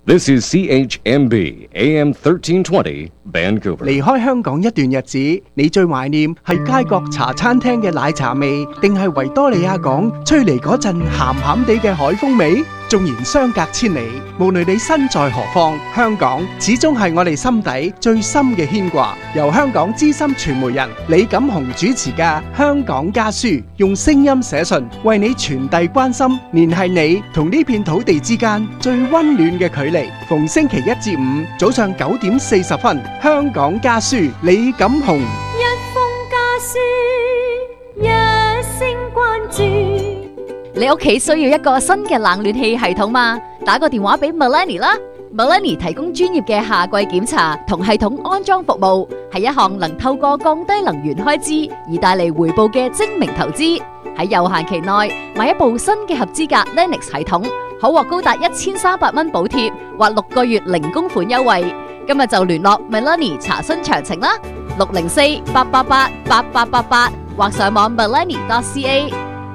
This is CHMB AM 1320 Vancouver。 離開香港一段日子，你最懷念係街角茶餐廳嘅奶茶味，定係維多利亞港吹嚟嗰陣鹹鹹地嘅海風味？縱然相隔千里，無論你身在何方，香港始終係我哋心底最深嘅牽掛。由香港資深傳媒人李錦雄主持嘅《香港家書》，用聲音寫信，為你傳遞關心，聯繫你同呢片土地之間最溫暖嘅距離。逢星期一至五早上9:40，《香港家書》李錦雄。 一封家書，一聲關注。 你屋企需要一個新嘅冷暖氣系統嗎？打個電話俾 Melanie 啦。Melanie 提供專業嘅夏季檢查同系統安裝服務，係一項能透過降低能源開支而帶嚟回報嘅精明投資。喺有限期內買一部新嘅合資格 Lennox 系統，可獲高達1300蚊補貼或6個月零供款優惠。今日就聯絡 Melanie 查詢詳情啦，604-888-8888或上網 melanie.ca。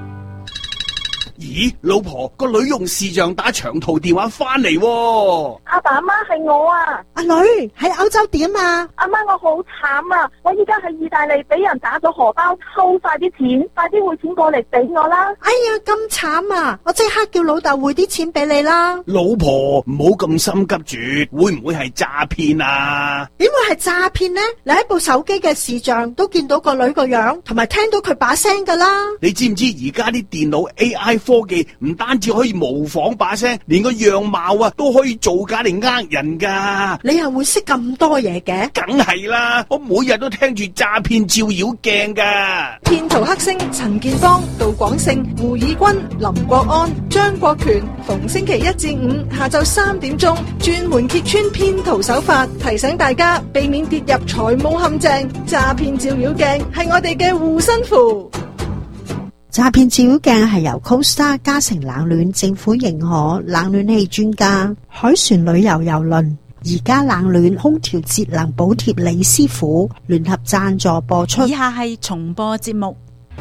咦，老婆，個女用視像打長途電話翻嚟喎。 阿爸阿媽係我啊。 阿女喺歐洲點啊？ 阿媽，我好慘啊！我依家喺意大利俾人打咗荷包，抽晒啲錢，快啲匯錢過嚟俾我啦！ 哎呀，咁慘啊！我即刻叫老豆匯啲錢俾你啦。 老婆，唔好咁心急住，會唔會係詐騙啊？ 點會係詐騙呢？你喺部手機嘅視像都見到個女個樣，同埋聽到佢把聲噶啦。 你知唔知而家啲電腦 AI 科技唔單止可以模仿把聲，連個樣貌啊都可以造假嚟呃人噶。 你又會識咁多嘢嘅？ 梗係啦，我每日都聽住詐騙照妖鏡噶。 騙徒黑星陳建邦、杜廣勝、胡以軍、林國安、張國權，逢星期一至五下晝3點鐘，專門揭穿騙徒手法，提醒大家避免跌入財務陷阱。詐騙照妖鏡係我哋嘅護身符。 詐騙照妖鏡係由 Costa 嘉誠冷暖政府認可冷暖氣專家海船旅遊郵輪而家冷暖空調節能補貼李師傅聯合贊助播出。 以下係重播節目。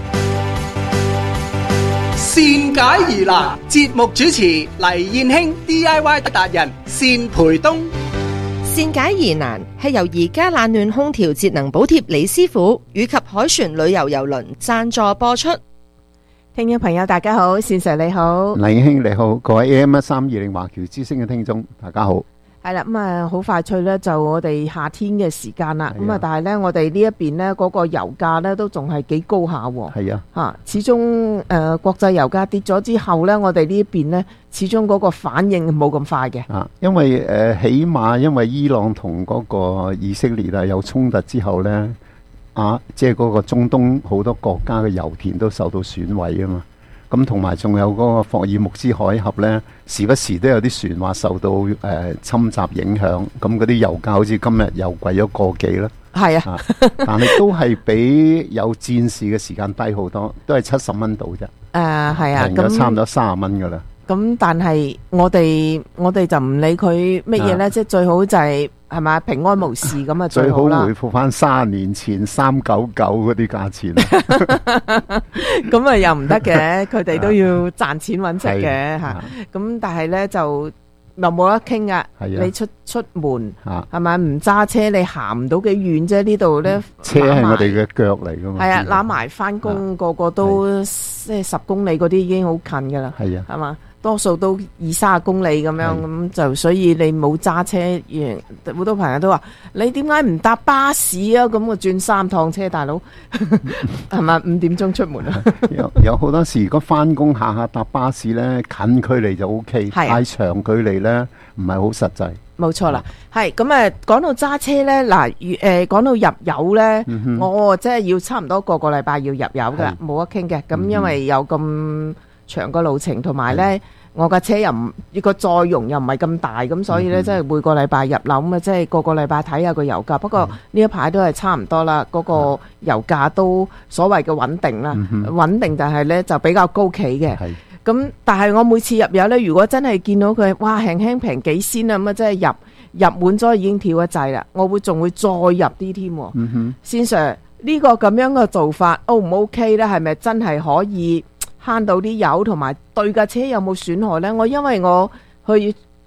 善解疑難，節目主持黎燕卿 DIY 達人單培東。 善解疑難係由而家冷暖空調節能補貼李師傅以及海船旅遊郵輪贊助播出。 聽眾朋友大家好，善 Sir 你好， 黎英兄你好，各位 AM1320 華僑之聲嘅聽眾大家好。 係啦，咁啊好快脆咧，就我哋夏天嘅時間啦。咁啊，但係咧我哋呢一邊咧嗰個油價咧都仲係幾高下。 係啊， 吓始終國際油價跌咗之後咧，我哋呢一邊咧始終嗰個反應冇咁快嘅。 因為起碼因為伊朗同嗰個以色列啊有衝突之後咧。即係嗰個中東好多國家嘅油田都受到損毀啊嘛，咁同埋仲有嗰個霍爾木茲海峽呢，時不時都有啲船話受到侵襲影響，咁嗰啲油價好似今日又貴咗個幾啦。 係啊， 但係都係比有戰事嘅時間低好多，都係70蚊度啫。 係啊， 平咗差唔多30蚊噶啦。咁但係我哋就唔理佢乜嘢呢，即係最好就係咪平安無事咁啊，最好啦。 最好回復翻30年前399嗰啲價錢。 咁啊又唔得嘅，佢哋都要賺錢揾食嘅嚇。咁但係呢就又冇得傾噶。你出門係咪唔揸車，你行唔到幾遠啫？呢度呢車係我哋嘅腳嚟噶嘛。 係啊，攬埋翻工，個個都即係10公里嗰啲已經好近噶啦。係啊，係嘛？多數都20-30公里咁樣，咁就所以你冇揸車，好多朋友都話你點解唔搭巴士啊？咁我轉3趟車，大佬係咪5點鐘出門啊？ 有好多時如果翻工下搭巴士咧，近距離就 OK，太長距離咧唔係好實際。 冇錯啦，係咁誒，講到揸車咧，嗱，講到入油咧，我真係要差唔多個禮拜要入油噶，冇得傾嘅。咁因為有咁長個路程，同埋咧，我架車又唔個載容又唔係咁大，咁所以咧，即係每個禮拜入樓咁啊，即係個禮拜睇下個油價。不過呢一排都係差唔多啦，嗰個油價都所謂嘅穩定啦，穩定但係咧就比較高企嘅。咁但係我每次入油咧，如果真係見到佢哇輕輕平幾仙啊，咁啊即係入滿咗已經跳一掣啦，我仲會再入啲添。先Sir，呢個咁樣嘅做法 O 唔 OK 咧？係咪真係可以慳到啲油，同埋對架車有冇損害咧？因為我去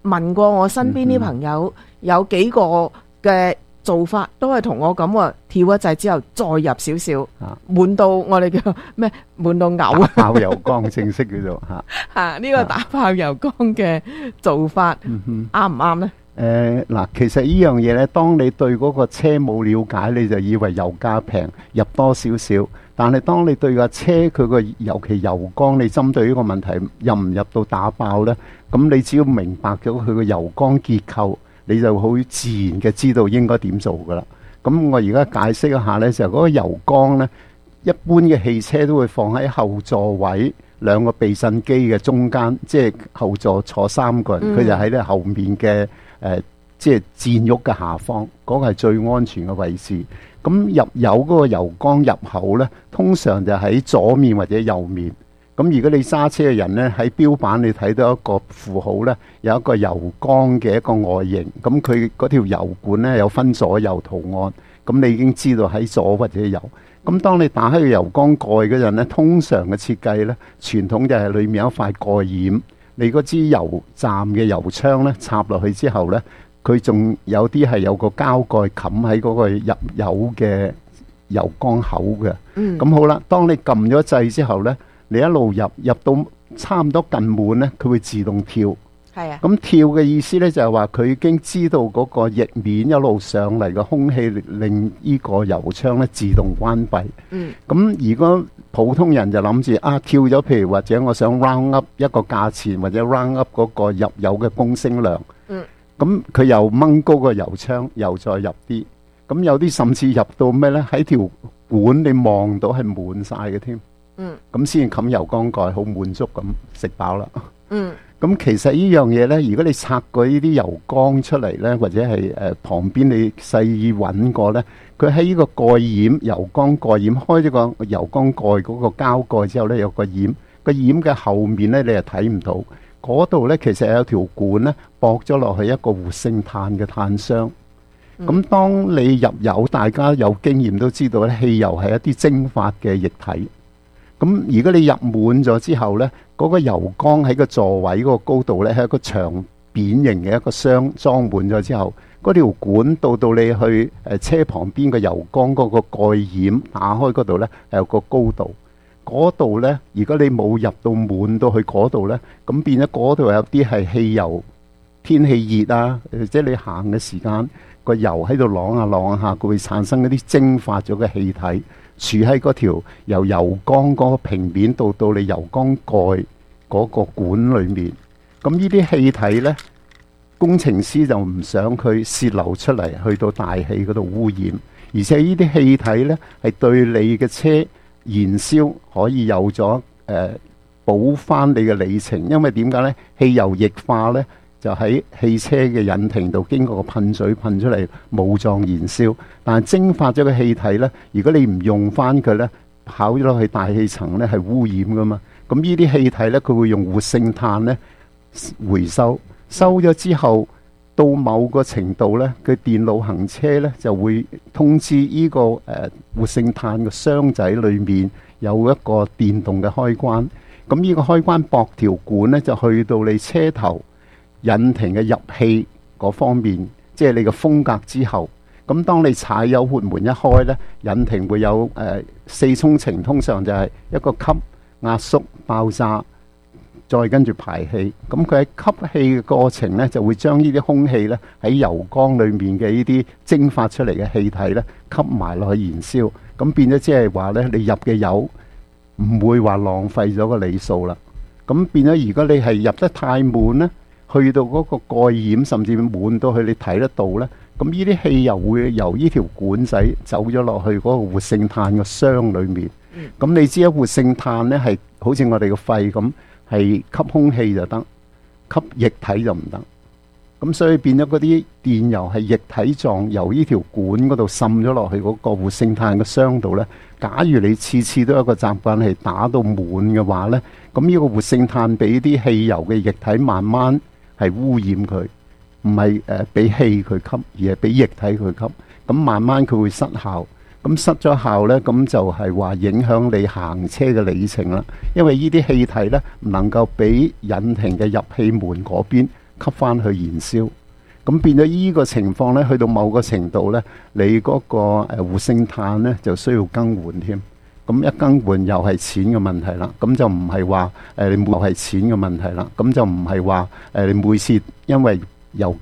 問過我身邊啲朋友，有幾個嘅做法都係同我咁喎，跳一陣之後再入少少，悶到我哋叫咩？悶到嘔啊！ 爆油缸正式叫做呢個打爆油缸嘅做法啱唔啱呢？ 嗱，其實呢樣嘢呢，當你對嗰個車冇了解，你就以為油價平入多少少。但係當你對架車佢個尤其油缸，你針對呢個問題入唔入到打爆呢？咁你只要明白咗佢個油缸結構，你就好自然嘅知道應該點做噶啦。咁我而家解釋一下呢，就係嗰個油缸呢，一般嘅汽車都會放喺後座位兩個避震機嘅中間，即係後座坐3個人，佢就喺咧後面嘅即係箭褥嘅下方，嗰個係最安全嘅位置。咁入油嗰個油缸入口呢，通常就喺左面或者右面。咁如果你揸車嘅人呢，喺標板你睇到一個符號呢，有一個油缸嘅一個外形。咁佢嗰條油管呢，有分左右圖案，咁你已經知道喺左或者右。咁當你打開個油缸蓋嗰陣呢，通常嘅設計呢，傳統就係裏面有一塊蓋掩，你嗰支油站嘅油槍呢，插落去之後呢，佢仲有啲係有個膠蓋冚喺嗰個入油嘅油缸口嘅。咁好啦，當你撳咗掣之後呢，你一路入到差唔多近滿呢，佢會自動跳。 係啊。咁跳嘅意思呢，就係話佢已經知道嗰個液面一路上嚟嘅空氣令呢個油槍呢自動關閉。咁如果普通人就諗住跳咗，譬如或者我想 round up 一個價錢或者 round up 嗰個入油嘅供升量。咁佢又掹高個油槍，又再入啲。咁有啲甚至入到咩呢？喺條管你望到係滿晒嘅添。咁先冚油缸蓋，好滿足咁食飽啦。咁其實呢樣嘢呢，如果你拆過呢啲油缸出嚟呢，或者係旁邊你細意揾過呢，佢喺呢個蓋掩油缸蓋掩開咗個油缸蓋嗰個膠蓋之後呢，有個掩，個掩嘅後面呢，你係睇唔到。嗰度呢，其實有條管呢，駁咗落去一個活性炭嘅炭箱。咁當你入油，大家有經驗都知道咧，汽油係一啲蒸發嘅液體。咁如果你入滿咗之後呢，嗰個油缸喺個座位嗰個高度呢，係一個長扁形嘅一個箱，裝滿咗之後，嗰條管到你去車旁邊嘅油缸嗰個蓋掩打開嗰度呢，係有個高度。嗰度呢，如果你冇入到滿到去嗰度呢，咁變咗嗰度有啲係汽油，天氣熱啊，即係你行嘅時間個油喺度啷下啷下，佢會產生嗰啲蒸發咗嘅氣體，儲喺嗰條由油缸嗰個平面到你油缸蓋嗰個管裏面。咁呢啲氣體呢，工程師就唔想佢洩漏出嚟，去到大氣嗰度污染。而且呢啲氣體呢，係對你嘅車燃燒可以有咗補翻你嘅里程。因為點解呢？汽油液化呢，就喺汽車嘅引擎度經過個噴嘴噴出嚟，冇狀燃燒。但係蒸發咗嘅氣體呢，如果你唔用翻佢呢，跑咗落去大氣層呢，係污染噶嘛。咁呢啲氣體呢，佢會用活性炭呢回收，收咗之後到某個程度呢，佢電腦行車呢就會通知呢個活性炭嘅箱仔裏面有一個電動嘅開關。咁呢個開關駁條管呢，就去到你車頭引擎嘅入氣嗰方面，即係你嘅風格之後。咁當你踩油活門一開呢，引擎會有4衝程，通常就係一個吸、壓縮、爆炸，再跟住排氣。咁佢喺吸氣嘅過程呢，就會將呢啲空氣呢喺油缸裏面嘅呢啲蒸發出嚟嘅氣體呢吸埋落去燃燒。咁變咗即係話呢，你入嘅油唔會話浪費咗個里數啦。咁變咗如果你係入得太滿呢，去到嗰個蓋掩甚至滿到去你睇得到呢，咁呢啲氣油會由呢條管仔走咗落去嗰個活性炭嘅箱裏面。咁你知啦，活性炭呢係好似我哋個肺咁，係吸空氣就得，吸液體就唔得。咁所以變咗嗰啲電油係液體狀，由呢條管嗰度滲咗落去嗰個活性炭嘅箱度呢。假如你次次都有一個習慣係打到滿嘅話呢，咁呢個活性炭俾啲汽油嘅液體慢慢係污染佢，唔係俾氣佢吸，而係俾液體佢吸。咁慢慢佢會失效。咁失咗效呢，咁就係話影響你行車嘅里程啦。因為呢啲氣體呢，唔能夠俾引擎嘅入氣門嗰邊吸翻去燃燒。咁變咗依個情況呢，去到某個程度呢，你嗰個活性炭呢就需要更換添。咁一更換又係錢嘅問題啦。咁就唔係話你又係錢嘅問題啦。咁就唔係話你每次因為油